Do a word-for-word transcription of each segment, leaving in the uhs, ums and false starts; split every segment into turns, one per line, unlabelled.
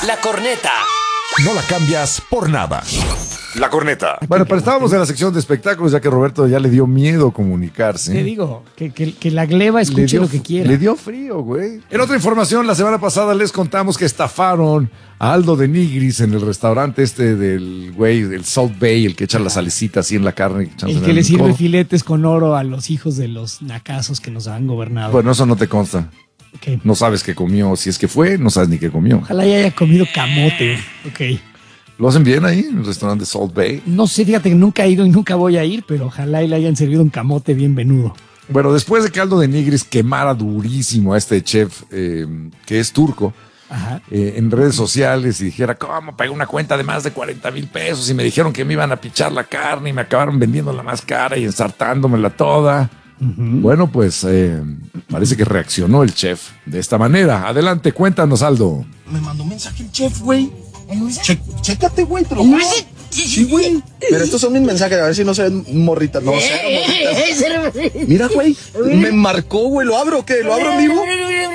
La corneta.
No la cambias por nada. La corneta.
Bueno, pero estábamos en la sección de espectáculos, ya que Roberto ya le dio miedo comunicarse.
Te digo, que, que, que la gleba escuche
dio,
lo que quiera.
Le dio frío, güey. En otra información, la semana pasada les contamos que estafaron a Aldo de Nigris en el restaurante este del güey, del South Bay, el que echa la salecita así en la carne.
El que le sirve filetes con oro a los hijos de los nacazos que nos han gobernado.
Bueno, eso no te consta.
Okay.
No sabes qué comió. Si es que fue, no sabes ni qué comió.
Ojalá ya haya comido camote. Ok.
¿Lo hacen bien ahí en el restaurante Salt Bay?
No sé, fíjate que nunca he ido y nunca voy a ir, pero ojalá y le hayan servido un camote bien venudo.
Bueno, después de que Aldo de Nigris quemara durísimo a este chef eh, que es turco,
Ajá.
Eh, en redes sociales y dijera, ¿cómo pagué una cuenta de más de cuarenta mil pesos? Y me dijeron que me iban a pichar la carne y me acabaron vendiendo la más cara y ensartándomela toda. Uh-huh. Bueno, pues eh, parece que reaccionó el chef de esta manera. Adelante, cuéntanos, Aldo.
Me mandó un mensaje el chef, güey. Che, chécate, güey, te lo juro. Sí, güey. Pero estos son mis mensajes, a ver si no se ven morritas. No, cero morritas. Mira, güey, me marcó, güey. ¿Lo abro o qué? ¿Lo abro en vivo?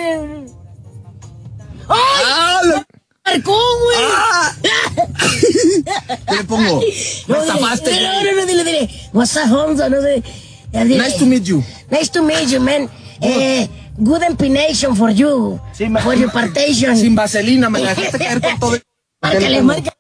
¡Ah! La... marcó, güey!
Ah. ¿Qué le pongo?
No, me estafaste, güey. No, no, no, dile, dile. What's up, Hamza? No sé.
Nice to meet you.
Nice to meet you, man. Eh... Good empination for you. Sí, for your partation.
Sin vaselina, me la dejaste caer con todo.
Márcale, marca.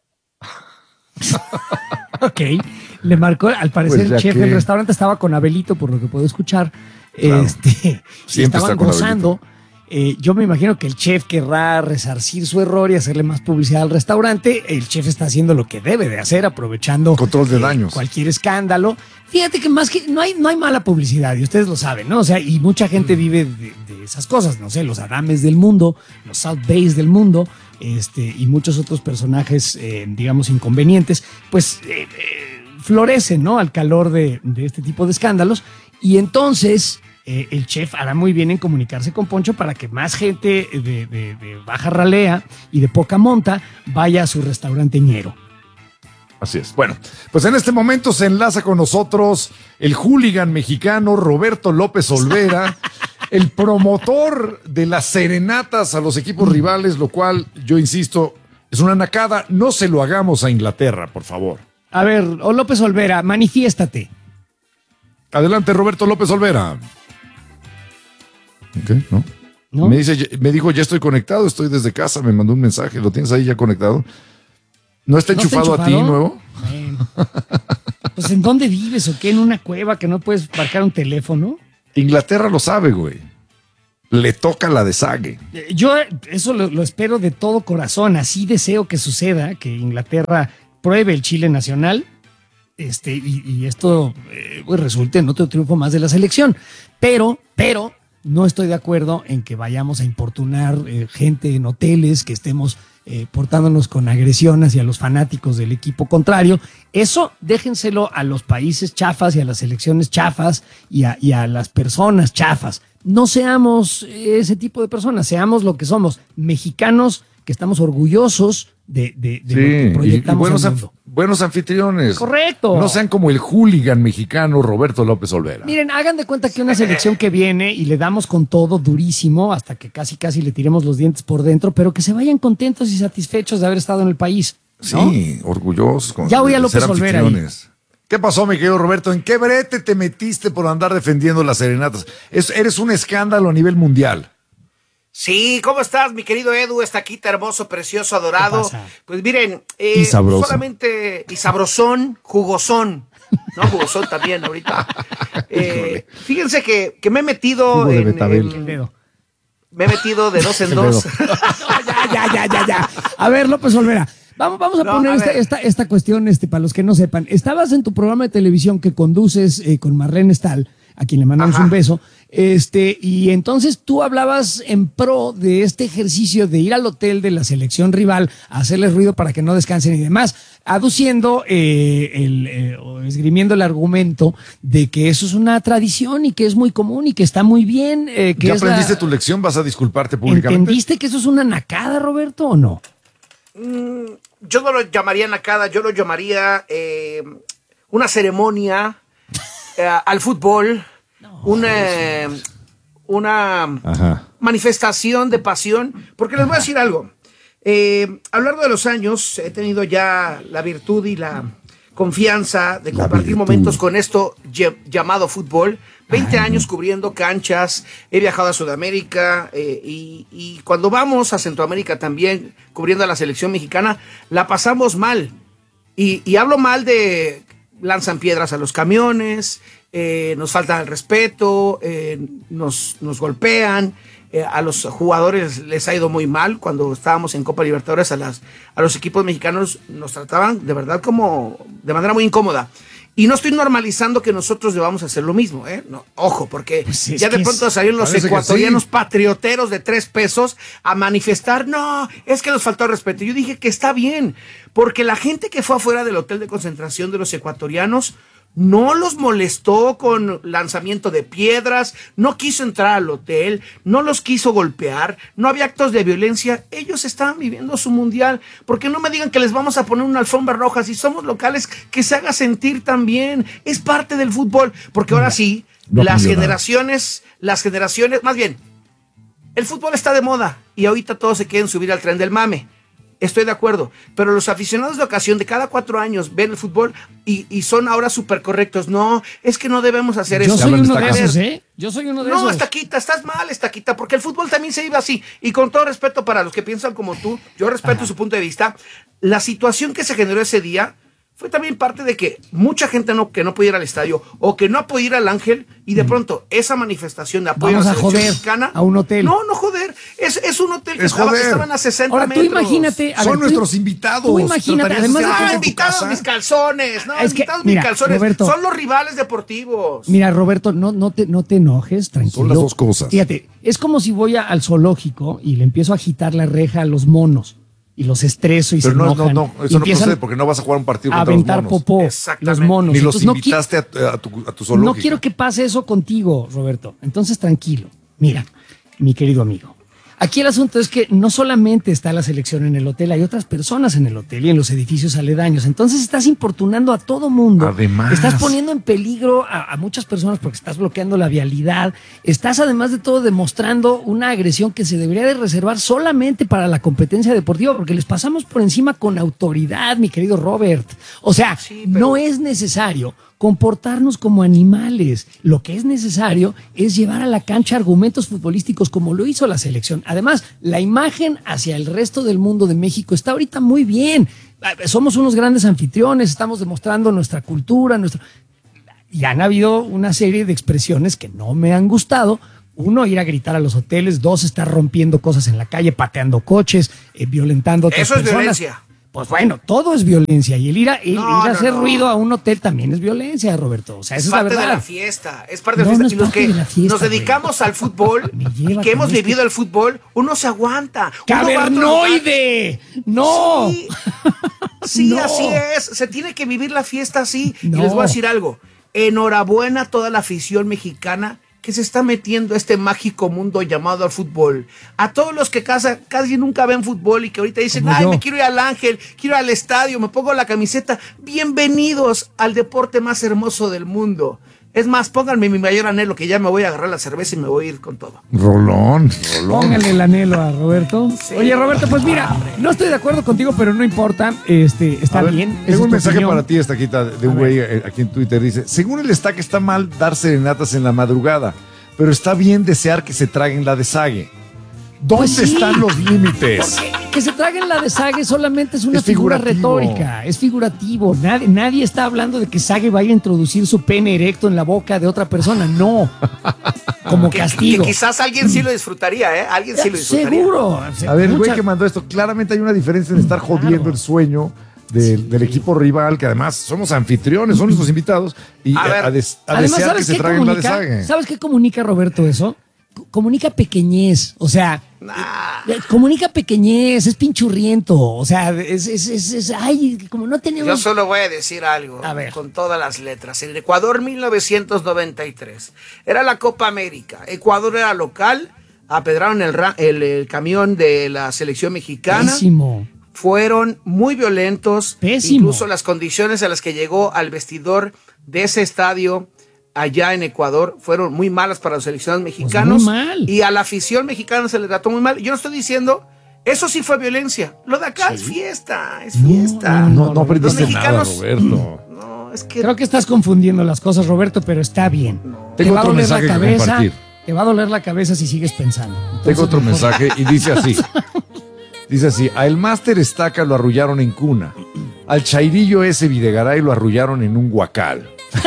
Ok. Le marcó, al parecer, pues el chef que... del restaurante estaba con Abelito, por lo que puedo escuchar. Claro. Este, estaban gozando. Eh, yo me imagino que el chef querrá resarcir su error y hacerle más publicidad al restaurante. El chef está haciendo lo que debe de hacer, aprovechando
control de
eh,
daños.
Cualquier escándalo. Fíjate que más que no hay, no hay mala publicidad, y ustedes lo saben, ¿no? O sea, y mucha gente vive de, de esas cosas, no sé, los Adames del mundo, los South Bays del mundo, este, y muchos otros personajes, eh, digamos, inconvenientes, pues eh, eh, florecen, ¿no? Al calor de, de este tipo de escándalos. Y entonces Eh, el chef hará muy bien en comunicarse con Poncho para que más gente de, de, de baja ralea y de poca monta vaya a su restaurante ñero.
Así es. Bueno, pues en este momento se enlaza con nosotros el hooligan mexicano Roberto López Olvera, el promotor de las serenatas a los equipos mm. rivales, lo cual, yo insisto, es una nacada. No se lo hagamos a Inglaterra, por favor.
A ver, oh, López Olvera, manifiéstate.
Adelante, Roberto López Olvera. Ok, ¿no? ¿No? Me dice, me dijo, ya estoy conectado, estoy desde casa, me mandó un mensaje, ¿lo tienes ahí ya conectado? ¿No está enchufado, ¿No está enchufado? a ti, nuevo?
Bueno. Pues ¿en dónde vives o qué? ¿En una cueva que no puedes marcar un teléfono?
Inglaterra lo sabe, güey. Le toca la de Sague.
Yo eso lo, lo espero de todo corazón, así deseo que suceda, que Inglaterra pruebe el chile nacional. Este, y, y esto eh, pues resulte en otro triunfo más de la selección. Pero, pero, no estoy de acuerdo en que vayamos a importunar eh, gente en hoteles, que estemos eh, portándonos con agresión hacia los fanáticos del equipo contrario. Eso déjenselo a los países chafas y a las selecciones chafas y a, y a las personas chafas. No seamos ese tipo de personas, seamos lo que somos, mexicanos que estamos orgullosos de, de, de
sí,
lo que proyectamos.
Y, y buenos,
al mundo.
buenos anfitriones.
Correcto.
No sean como el hooligan mexicano Roberto López Olvera.
Miren, hagan de cuenta que una selección que viene y le damos con todo durísimo hasta que casi casi le tiremos los dientes por dentro, pero que se vayan contentos y satisfechos de haber estado en el país, ¿no?
Sí, orgullosos. Con
ya voy a López Olvera.
¿Qué pasó, mi querido Roberto? ¿En qué brete te metiste por andar defendiendo las serenatas? Es, eres un escándalo a nivel mundial.
Sí, ¿cómo estás, mi querido Edu? Esta quita hermoso, precioso, adorado. Pues miren, eh,
y sabroso.
solamente, y sabrosón, jugosón. No, jugosón también ahorita. Eh, fíjense que, que me he metido en, en, me he metido de dos en dos.
ya, ya, ya, ya, ya. A ver, López Olvera. Vamos, vamos a no, poner a esta, esta, esta cuestión, este, para los que no sepan. Estabas en tu programa de televisión que conduces eh, con Marlene Stahl, a quien le mandamos Ajá. un beso. Este, y entonces tú hablabas en pro de este ejercicio de ir al hotel de la selección rival a hacerles ruido para que no descansen y demás, aduciendo, eh, el, eh, o esgrimiendo el argumento de que eso es una tradición y que es muy común y que está muy bien. Eh, que
¿Ya
es
aprendiste
la...
tu lección? ¿Vas a disculparte públicamente?
¿Entendiste que eso es una nacada, Roberto, o no?
Mm, yo no lo llamaría nacada, yo lo llamaría eh, una ceremonia eh, al fútbol. No, una, una manifestación de pasión, porque les voy a decir algo. Eh, a lo largo de los años he tenido ya la virtud y la confianza de compartir momentos con esto llamado fútbol. veinte Ay, años cubriendo canchas, he viajado a Sudamérica eh, y, y cuando vamos a Centroamérica también cubriendo a la selección mexicana, la pasamos mal. Y, y hablo mal de lanzan piedras a los camiones, eh, nos falta el respeto, eh, nos, nos golpean. Eh, a los jugadores les ha ido muy mal. Cuando estábamos en Copa Libertadores, a, las, a los equipos mexicanos nos trataban de verdad como de manera muy incómoda. Y no estoy normalizando que nosotros debamos hacer lo mismo, ¿eh? No, ojo, porque pues ya de pronto es, salieron los ecuatorianos sí. patrioteros de tres pesos a manifestar, no, es que nos faltó el respeto. Yo dije que está bien, porque la gente que fue afuera del hotel de concentración de los ecuatorianos no los molestó con lanzamiento de piedras, no quiso entrar al hotel, no los quiso golpear, no había actos de violencia. Ellos estaban viviendo su mundial. ¿Por qué no me digan que les vamos a poner una alfombra roja? Si somos locales, que se haga sentir también. Es parte del fútbol. Porque ahora sí, no, las generaciones, las generaciones, más bien, el fútbol está de moda y ahorita todos se quieren subir al tren del mame. Estoy de acuerdo, pero los aficionados de ocasión de cada cuatro años ven el fútbol y, y son ahora súper correctos. No, es que no debemos hacer
Yo
eso.
Soy uno de esos, ¿eh? Yo soy uno de
no,
esos.
No, Estaquita, estás mal, Estaquita, porque el fútbol también se iba así. Y con todo respeto para los que piensan como tú, yo respeto Ajá. su punto de vista. La situación que se generó ese día fue también parte de que mucha gente no, que no podía ir al estadio o que no podía ir al Ángel y de pronto esa manifestación de apoyo
Vamos
a la
a joder
mexicana,
a un hotel.
No, no joder, es, es un hotel que
es
estaba,
joder.
estaban a sesenta
Ahora,
metros.
Tú imagínate, a
Son
ver,
nuestros
tú,
invitados.
Tú imagínate, además de
no,
que
invitados mis calzones, no,
es
invitados
que, mira,
mis calzones,
Roberto,
son los rivales deportivos.
Mira, Roberto, no, no, te, no te enojes, tranquilo.
Son las dos cosas.
Fíjate, es como si voy a, al zoológico y le empiezo a agitar la reja a los monos. Y los estreso y
Pero
se
no,
enojan.
no, no, eso no procede porque no vas a jugar un partido
a
contra
aventar
los monos.
popó, los monos.
Ni los
Entonces,
invitaste
no qui-
a, a, tu, a tu zoológico.
No quiero que pase eso contigo, Roberto. Entonces, tranquilo. Mira, mi querido amigo. Aquí el asunto es que no solamente está la selección en el hotel, hay otras personas en el hotel y en los edificios aledaños. Entonces estás importunando a todo mundo.
Además.
Estás poniendo en peligro a, a muchas personas porque estás bloqueando la vialidad. Estás además de todo demostrando una agresión que se debería de reservar solamente para la competencia deportiva porque les pasamos por encima con autoridad, mi querido Robert. O sea, sí, pero... no es necesario comportarnos como animales. Lo que es necesario es llevar a la cancha argumentos futbolísticos como lo hizo la selección. Además, la imagen hacia el resto del mundo de México está ahorita muy bien. Somos unos grandes anfitriones, estamos demostrando nuestra cultura, nuestra... y han habido una serie de expresiones que no me han gustado. Uno, ir a gritar a los hoteles. Dos, estar rompiendo cosas en la calle, pateando coches, eh, violentando a otras
Eso
personas.
Es violencia.
Pues bueno, todo es violencia y el ir a, el,
no,
ir a
no,
hacer
no.
ruido a un hotel también es violencia, Roberto. O sea,
es
esa
parte
es la verdad.
de la fiesta, es parte de la
no,
fiesta.
No es
y los
parte
que
de la fiesta,
nos dedicamos
güey.
al fútbol y que hemos vivido este... el fútbol, uno se aguanta.
¡Cavernoide! ¡No!
Sí, sí
no.
así es. Se tiene que vivir la fiesta así.
No.
Y les voy a decir algo. Enhorabuena a toda la afición mexicana que se está metiendo a este mágico mundo llamado al fútbol. A todos los que casa, casi nunca ven fútbol y que ahorita dicen,
Como
ay,
yo.
me quiero ir al Ángel, quiero ir al estadio, me pongo la camiseta. Bienvenidos al deporte más hermoso del mundo. Es más, pónganme mi mayor anhelo, que ya me voy a agarrar la cerveza y me voy a ir con todo.
Rolón, rolón.
Póngale el anhelo a Roberto. Sí. Oye, Roberto, pues mira, no estoy de acuerdo contigo, pero no importa. Este, está
ver,
bien.
Tengo un mensaje
opinión.
para ti, Estaquita, de un güey aquí en Twitter. Dice, según el Estaque está mal dar serenatas en la madrugada, pero está bien desear que se traguen la desague. ¿Dónde
Pues sí.
están los límites?
Porque que se traguen la de Sage solamente es una
Es
figura
figurativo.
retórica, es figurativo. Nadie, nadie está hablando de que Sage vaya a introducir su pene erecto en la boca de otra persona, no. Como
que,
castigo.
Que quizás alguien sí lo disfrutaría, ¿eh? Alguien sí lo disfrutaría.
Seguro.
A ver, el güey que mandó esto, claramente hay una diferencia en estar jodiendo
Claro.
el sueño del, sí. del equipo rival, que además somos anfitriones, son nuestros invitados, y
A
a,
ver.
a, des, a
Además,
desear que
¿sabes
se
qué
traguen la
comunica?
desague.
¿Sabes qué comunica, Roberto, eso? C- Comunica pequeñez, o sea,
Nah.
eh, comunica pequeñez, es pinchurriento, o sea, es, es, es, es ay, como no tenemos...
Yo solo voy a decir algo,
A ver.
con todas las letras. En Ecuador mil novecientos noventa y tres era la Copa América. Ecuador era local, apedraron el, ra- el, el camión de la selección mexicana.
Pésimo.
Fueron muy violentos.
Pésimo.
Incluso las condiciones a las que llegó al vestidor de ese estadio allá en Ecuador fueron muy malas para los seleccionados mexicanos.
muy mal.
Y a la afición mexicana se le trató muy mal. Yo no estoy diciendo Eso sí fue violencia. Lo de acá sí. es fiesta, es fiesta.
No, no, no, no aprendiste nada,
mexicanos,
Roberto.
No, es que...
Creo que estás confundiendo las cosas, Roberto, pero está bien.
No.
Te
Tengo
va a
otro
doler
mensaje
la
que
cabeza,
compartir.
Te va a doler la cabeza si sigues pensando. Entonces,
Tengo otro
mejor...
mensaje y dice así. Dice así, a el Máster Estaca lo arrullaron en cuna. Al Chairillo ese Videgaray lo arrullaron en un guacal.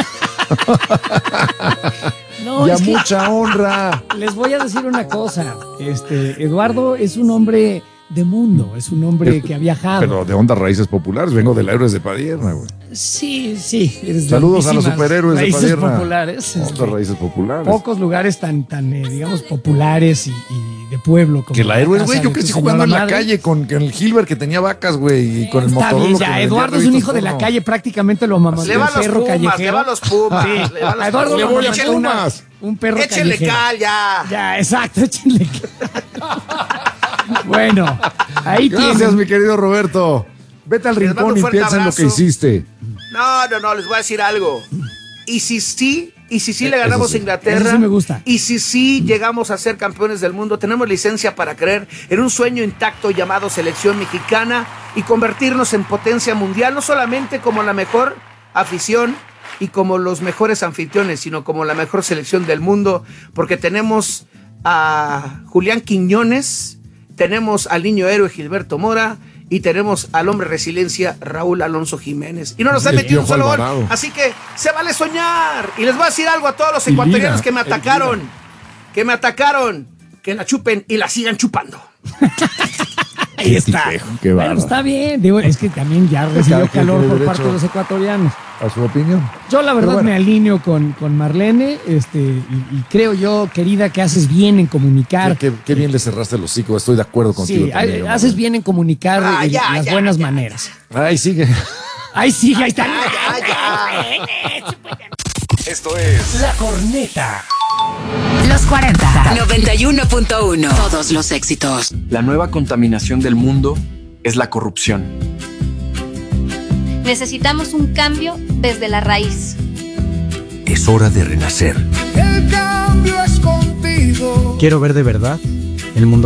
No,
y a
es que
mucha honra.
Les voy a decir una cosa. Este, Eduardo es un hombre de mundo, es un hombre que ha viajado.
Pero de ondas raíces populares, vengo de la Héroes de Padierna, güey.
Sí, sí. eres
Saludos a los
muchísimas
superhéroes de
raíces
Padierna.
populares.
Ondas
este,
raíces populares.
Pocos lugares tan, tan eh, digamos, populares y, y de pueblo como
Que la Héroes,
casa
güey, yo
de tu
crecí
señora
jugando en la
madre.
calle con, con el Gilbert que tenía vacas, güey, y con el
Está
Motorola.
bien,
que
ya,
vendía
Eduardo es un
revistas
hijo de la
porno.
calle, prácticamente lo mamá.
Le va a los
perro
Pumas,
callejero.
le va a los Pumas.
Sí.
le va a los
A Eduardo
Pumas.
Le voy a
mamá una-
Pumas.
Un perro
Échenle
callejero.
cal, ya.
Ya, exacto, échenle cal. Bueno, ahí
Gracias,
tienen.
mi querido Roberto. Vete al
Les mando
rincón
un
y
fuerte
piensa en lo que
abrazo.
hiciste.
No, no, no, les voy a decir algo. Y si sí, y si sí le
Eso
ganamos
sí.
a Inglaterra,
Eso sí me gusta.
y si sí llegamos a ser campeones del mundo, tenemos licencia para creer en un sueño intacto llamado selección mexicana y convertirnos en potencia mundial, no solamente como la mejor afición y como los mejores anfitriones, sino como la mejor selección del mundo, porque tenemos a Julián Quiñones, tenemos al niño héroe Gilberto Mora y tenemos al hombre resiliencia Raúl Alonso Jiménez. Y no nos han
El
metido un
Piojo
solo gol.
Alvarado.
Así que se vale soñar. Y les voy a decir algo a todos los
Y
ecuatorianos
Lira,
que me
el
atacaron.
Lira.
Que me atacaron. Que la chupen y la sigan chupando.
Ahí está.
tipejo, qué
Bueno,
bárbaro.
está bien. Digo, es que también ya recibió
Cada quien
calor
tiene
por
derecho
parte de los ecuatorianos.
A su opinión.
Yo la verdad
Pero bueno.
me alineo con, con Marlene, este, y, y creo yo, querida, que haces bien en comunicar.
Qué, qué- qué bien le cerraste el hocico, estoy de acuerdo contigo.
Sí,
también,
ha-
hermano.
haces bien en comunicar
Ah,
eh,
ya,
las
ya,
buenas
ya,
maneras.
Ay, sigue.
Ay, sí, ahí está.
Esto es
La Corneta.
Los cuarenta. noventa y uno punto uno. Todos los éxitos.
La nueva contaminación del mundo es la corrupción.
Necesitamos un cambio desde la raíz.
Es hora de renacer.
El cambio es contigo.
Quiero ver de verdad el mundo